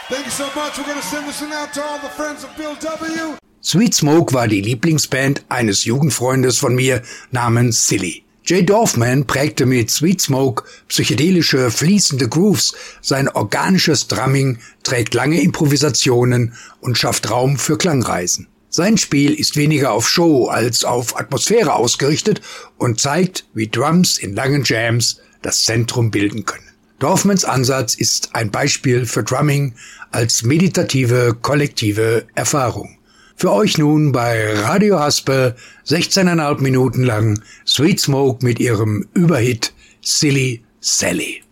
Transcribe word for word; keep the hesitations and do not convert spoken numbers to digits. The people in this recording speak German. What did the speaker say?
Thank you so much. We're gonna send this one out to all the friends of Bill W. Sweet Smoke war die Lieblingsband eines Jugendfreundes von mir namens Silly. Jay Dorfman prägte mit Sweet Smoke psychedelische, fließende Grooves. Sein organisches Drumming trägt lange Improvisationen und schafft Raum für Klangreisen. Sein Spiel ist weniger auf Show als auf Atmosphäre ausgerichtet und zeigt, wie Drums in langen Jams das Zentrum bilden können. Dorfmans Ansatz ist ein Beispiel für Drumming als meditative, kollektive Erfahrung. Für euch nun bei Radio Haspe sechzehneinhalb Minuten lang Sweet Smoke mit ihrem Überhit Silly Sally.